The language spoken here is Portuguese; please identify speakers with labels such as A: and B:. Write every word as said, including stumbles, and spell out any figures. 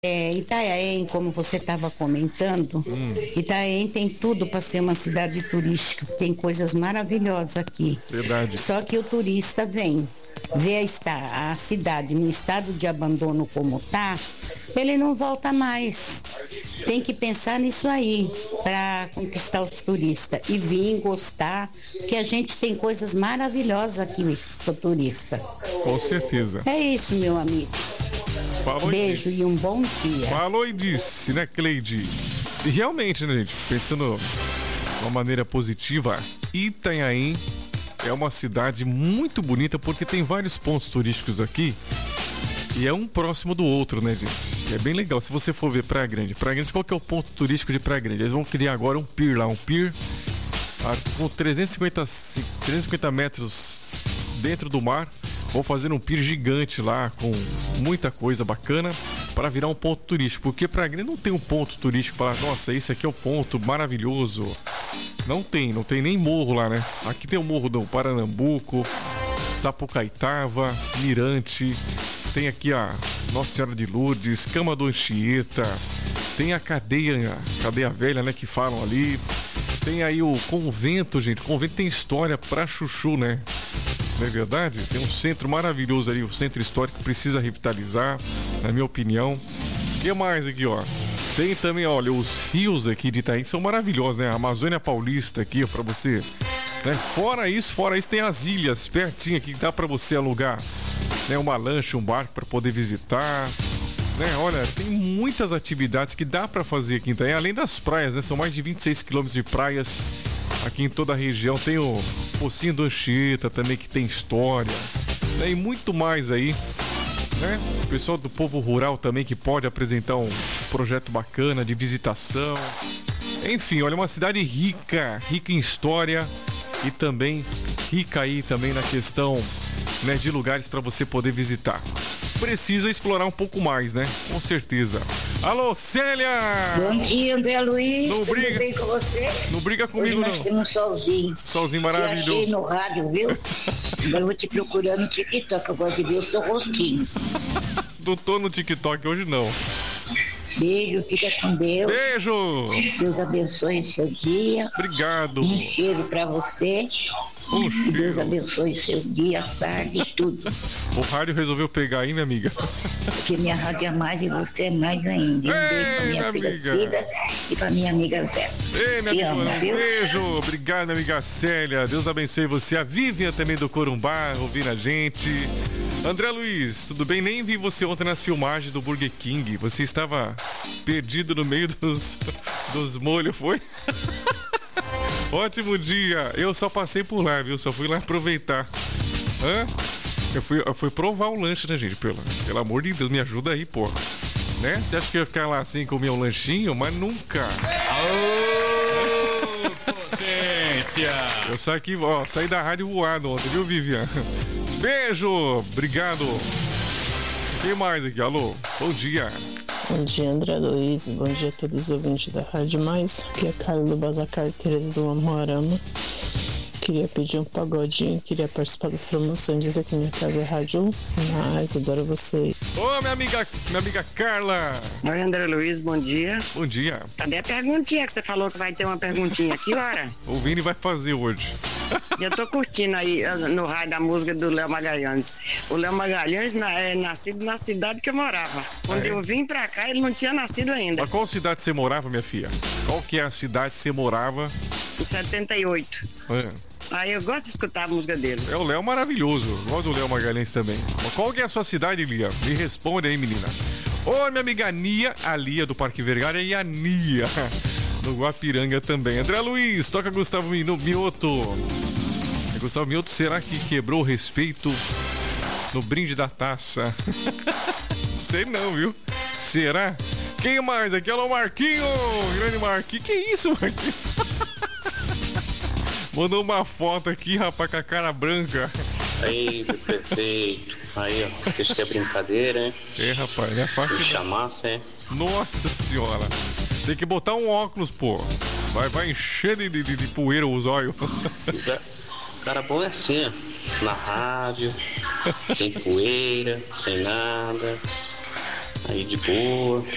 A: É, Itanhaém, como você estava comentando, hum. Itanhaém tem tudo para ser uma cidade turística, tem coisas maravilhosas aqui.
B: Verdade.
A: Só que o turista vem, vê a, esta, a cidade no estado de abandono como tá, ele não volta mais. Tem que pensar nisso aí para conquistar os turistas e vir gostar, que a gente tem coisas maravilhosas aqui para o turista.
B: Com certeza.
A: É isso, meu amigo.
B: Falou
A: Beijo e, e um bom dia.
B: Falou e disse, né, Cleide? E realmente, né, gente? Pensando de uma maneira positiva, Itanhaém é uma cidade muito bonita porque tem vários pontos turísticos aqui e é um próximo do outro, né, gente? É bem legal. Se você for ver Praia Grande, Praia Grande, qual que é o ponto turístico de Praia Grande? Eles vão criar agora um pier lá, um pier com trezentos e cinquenta metros dentro do mar. Vou fazer um pier gigante lá, com muita coisa bacana, para virar um ponto turístico. Porque Praia Grande não tem um ponto turístico, falar, nossa, esse aqui é o ponto maravilhoso. Não tem, não tem nem morro lá, né? Aqui tem o morro do Paranambuco, Sapucaitava, Mirante, tem aqui a Nossa Senhora de Lourdes, Cama do Anchieta, tem a cadeia, cadeia velha, né, que falam ali. Tem aí o convento, gente. O convento tem história pra chuchu, né? Não é verdade? Tem um centro maravilhoso ali, o centro histórico que precisa revitalizar, na minha opinião. O que mais aqui, ó? Tem também, olha, os rios aqui de Itaim são maravilhosos, né? A Amazônia Paulista aqui, ó, pra você. Né? Fora isso, fora isso, tem as ilhas pertinho aqui que dá pra você alugar, né? Uma lancha, um barco pra poder visitar. Né? Olha, tem muitas atividades que dá pra fazer aqui em Itaim, além das praias, né? São mais de vinte e seis quilômetros de praias aqui em toda a região. Tem o Pocinho do Anchieta também, que tem história, né? E muito mais aí, né? O pessoal do povo rural também que pode apresentar um projeto bacana de visitação. Enfim, olha, uma cidade rica, rica em história e também rica aí também na questão, né, de lugares para você poder visitar. Precisa explorar um pouco mais, né? Com certeza. Alô, Célia!
C: Bom dia, André Luiz.
B: Não
C: Tudo
B: briga,
C: bem com você?
B: Não briga comigo,
C: Hoje nós
B: não.
C: temos um solzinho.
B: Solzinho maravilhoso.
C: Te achei no rádio, viu? Agora eu vou te procurando no TikTok. Eu gosto de ver o seu rostinho.
B: Não tô no TikTok hoje, não.
C: Beijo, fica com Deus.
B: Beijo!
C: Deus abençoe seu dia.
B: Obrigado.
C: Um cheiro pra você.
B: Um
C: Deus
B: cheiro.
C: abençoe seu dia, tarde, tudo.
B: O rádio resolveu pegar aí, minha amiga.
C: Porque minha rádio é mais e você é mais ainda. Um beijo pra minha filha Cida e pra minha amiga Zé.
B: Ei, minha
C: Te
B: amiga,
C: amo,
B: um
C: viu?
B: beijo. Obrigado, minha amiga Célia. Deus abençoe você. A Vivian também do Corumbá, ouvindo a gente. André Luiz, tudo bem? Nem vi você ontem nas filmagens do Burger King. Você estava perdido no meio dos, dos molhos, foi? Ótimo dia. Eu só passei por lá, viu? Só fui lá aproveitar. Hã? Eu fui, eu fui provar o lanche, né, gente? Pelo, pelo amor de Deus, me ajuda aí, pô. Né? Você acha que eu ia ficar lá assim, comer um lanchinho? Mas nunca.
D: Aô, potência!
B: Eu saí aqui, ó, saí da rádio voado ontem, viu, Vivian? Beijo! Obrigado! Quem mais aqui? Alô? Bom dia!
E: Bom dia, André Luiz. Bom dia a todos os ouvintes da Rádio Mais. Aqui é Carlos do Bazar Carteiras do Amorama. Queria pedir um pagodinho, queria participar das promoções, dizer que minha casa é Rádio Mas, adoro vocês.
B: Ô, minha amiga, minha amiga Carla!
F: Oi, André Luiz, bom dia.
B: Bom dia.
F: Cadê a perguntinha que você falou que vai ter uma perguntinha? Que hora?
B: O Vini vai fazer hoje.
F: Eu tô curtindo aí no rádio a música do Léo Magalhães. O Léo Magalhães é nascido na cidade que eu morava. Quando
B: é.
F: eu vim pra cá, ele não tinha nascido ainda.
B: Mas qual cidade você morava, minha filha? Qual que é a cidade que você morava?
F: Em setenta e oito.
B: É.
F: Aí eu gosto de escutar a música dele.
B: É o Léo maravilhoso. Gosto do Léo Magalhães também. Mas qual que é a sua cidade, Lia? Me responde aí, menina. Ô, minha amiga Nia, a Lia do Parque Vergária e a Nia do Guapiranga também. André Luiz, toca Gustavo Mioto. Gustavo Mioto, será que quebrou o respeito no brinde da taça? Sei não, viu? Será? Quem mais aqui? Alô, Marquinho! Grande Marquinho. Que isso, Marquinho? Mandou uma foto aqui, rapaz, com a cara branca.
G: Aí, perfeito. Aí, ó, isso que é brincadeira, hein?
B: É, rapaz, não é fácil.
G: Me chamasse, hein?
B: Nossa senhora. Tem que botar um óculos, pô. Vai, vai encher de, de, de poeira os olhos.
G: Cara bom é assim, ó. Na rádio, sem poeira, sem nada. Aí de boa.